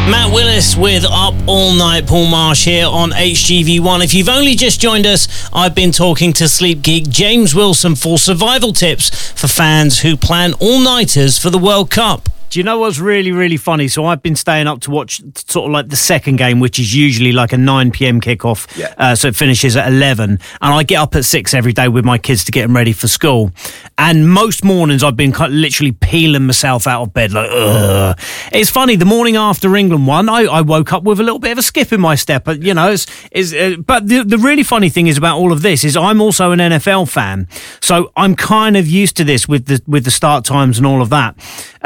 Matt Willis with Up All Night, Paul Marsh here on HGV1. If you've only just joined us, I've been talking to sleep geek James Wilson for survival tips for fans who plan all-nighters for the World Cup. Do you know what's really, really funny? So I've been staying up to watch sort of like the second game, which is usually like a 9 p.m. kickoff. Yeah. So it finishes at 11. And I get up at 6 every day with my kids to get them ready for school. And most mornings I've been literally peeling myself out of bed like, ugh. It's funny, the morning after England won, I woke up with a little bit of a skip in my step. But, you know, but the really funny thing is about all of this is I'm also an NFL fan. So I'm kind of used to this with the start times and all of that.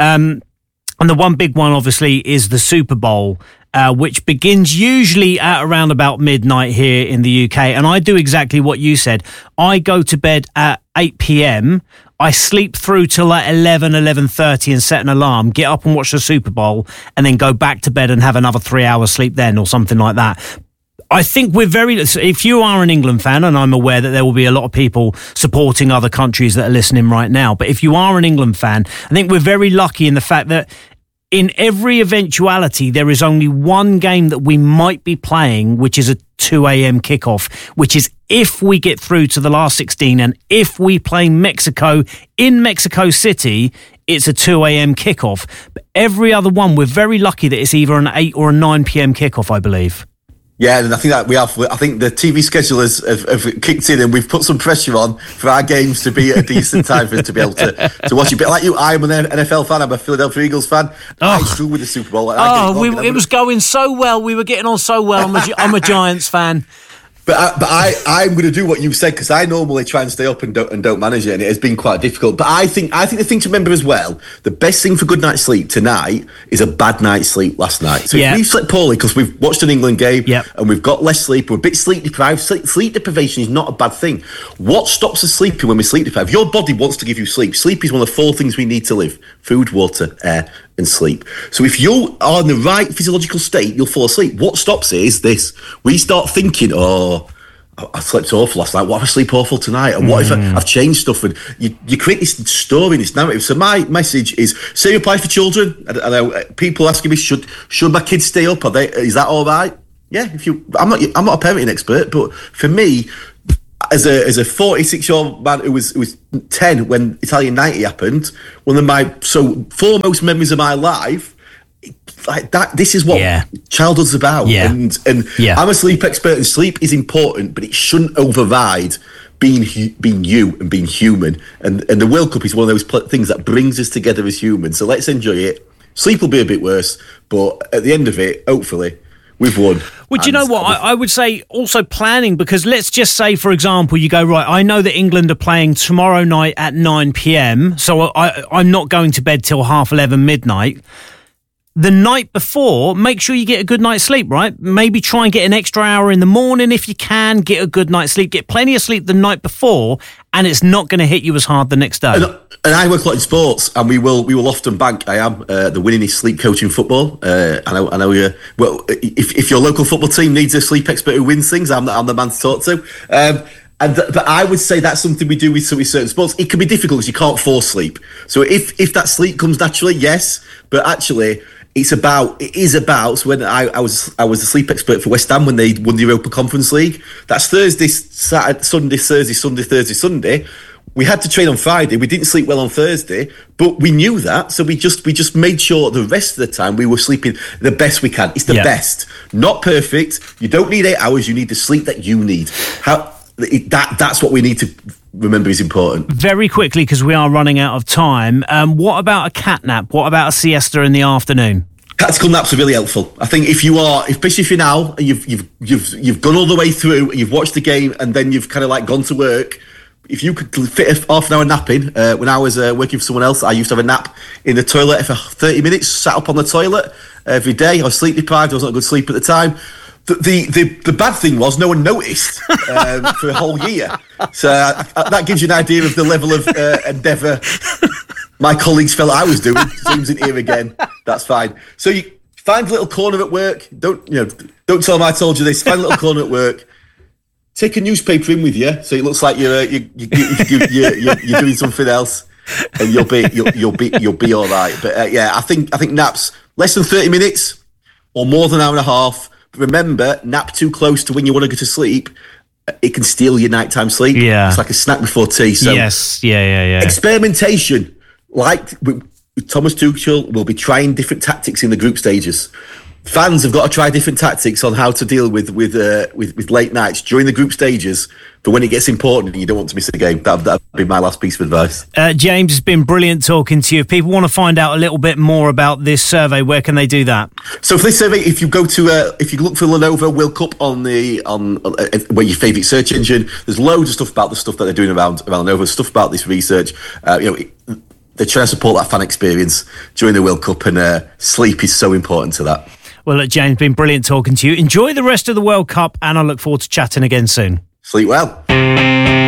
And the one big one, obviously, is the Super Bowl, which begins usually at around about midnight here in the UK. And I do exactly what you said. I go to bed at 8 p.m. I sleep through till like 11:30 and set an alarm, get up and watch the Super Bowl, and then go back to bed and have another 3 hours sleep then or something like that. I think if you are an England fan, and I'm aware that there will be a lot of people supporting other countries that are listening right now, but if you are an England fan, I think we're very lucky in the fact that in every eventuality, there is only one game that we might be playing, which is a 2 a.m. kickoff, which is if we get through to the last 16 and if we play Mexico in Mexico City, it's a 2 a.m. kickoff. But every other one, we're very lucky that it's either an 8 or a 9 p.m. kickoff, I believe. Yeah, and I think that I think the TV schedulers have kicked in and we've put some pressure on for our games to be at a decent time for us to be able to watch it. But like you, I'm an NFL fan, I'm a Philadelphia Eagles fan. I struggle with the Super Bowl. It was going so well. We were getting on so well. I'm a Giants fan. But I'm going to do what you said because I normally try and stay up and don't manage it, and it has been quite difficult. But I think the thing to remember as well, the best thing for good night's sleep tonight is a bad night's sleep last night. So if we've slept poorly because we've watched an England game and we've got less sleep, we're a bit sleep deprived. Sleep deprivation is not a bad thing. What stops us sleeping when we're sleep deprived? Your body wants to give you sleep. Sleep is one of the 4 things we need to live: food, water, air, and sleep. So if you are in the right physiological state, you'll fall asleep. What stops it is this: we start thinking, I slept awful last night, what if I sleep awful tonight, and what if I've changed stuff, and you create this story, this narrative. So my message is, say you apply for children, I know people asking me, should my kids stay up, is that all right? Yeah, I'm not a parenting expert, but for me, as a 46-year-old man who was 10 when Italian 90 happened, one of my foremost memories of my life, like that, this is what childhood's about. And I'm a sleep expert, and sleep is important, but it shouldn't override being you and being human. And the World Cup is one of those things that brings us together as humans. So let's enjoy it. Sleep will be a bit worse, but at the end of it, hopefully, we've won. Well, do you know what? I would say also planning, because let's just say, for example, you go, right, I know that England are playing tomorrow night at 9 p.m, so I'm not going to bed till 11:30, midnight. The night before, make sure you get a good night's sleep, right? Maybe try and get an extra hour in the morning if you can. Get a good night's sleep. Get plenty of sleep the night before, and it's not going to hit you as hard the next day. And I work a lot in sports, and we will often bank. I am the winningest sleep coach in football. I know. Well, if your local football team needs a sleep expert who wins things, I'm the man to talk to. But I would say that's something we do with certain sports. It can be difficult because you can't force sleep. So if that sleep comes naturally, yes. But actually, it is about. So when I was the sleep expert for West Ham when they won the Europa Conference League. That's Thursday, Saturday, Sunday, Thursday, Sunday, Thursday, Sunday. We had to train on Friday. We didn't sleep well on Thursday, but we knew that, so we just made sure the rest of the time we were sleeping the best we can. It's the best, not perfect. You don't need 8 hours. You need the sleep that you need. That's what we need to remember is important. Very quickly, because we are running out of time. What about a cat nap? What about a siesta in the afternoon? Tactical naps are really helpful. I think especially if you're now, you've gone all the way through, you've watched the game, and then you've kind of like gone to work. If you could fit a half an hour nap in, when I was working for someone else, I used to have a nap in the toilet for 30 minutes, sat up on the toilet every day. I was sleep deprived. I wasn't a good sleep at the time. The bad thing was no one noticed for a whole year. So that gives you an idea of the level of endeavour my colleagues felt I was doing. Zoom's in here again. That's fine. So you find a little corner at work. Don't tell them I told you this. Find a little corner at work. Take a newspaper in with you, so it looks like you're doing something else, and you'll be all right. But I think naps less than 30 minutes. or more than an hour and a half. Remember, nap too close to when you want to go to sleep, it can steal your nighttime sleep. Yeah. It's like a snack before tea. So yes, yeah. Experimentation, like with Thomas Tuchel, will be trying different tactics in the group stages. Fans have got to try different tactics on how to deal with late nights during the group stages for when it gets important and you don't want to miss a game. That'd be my last piece of advice. James, it's been brilliant talking to you. If people want to find out a little bit more about this survey, where can they do that? So for this survey, if you go to if you look for Lenovo World Cup on where your favourite search engine, there's loads of stuff about the stuff that they're doing around Lenovo, stuff about this research. They're trying to support that fan experience during the World Cup, and sleep is so important to that. Well, look, James, been brilliant talking to you. Enjoy the rest of the World Cup, and I look forward to chatting again soon. Sleep well.